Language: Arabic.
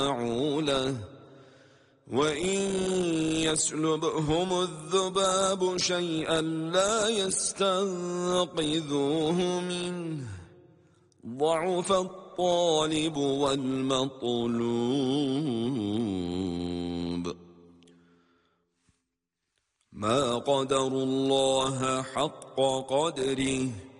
له وإن يسلبهم الذباب شيئا لا يستنقذوه منه ضعف الطالب والمطلوب ما قدروا الله حق قدره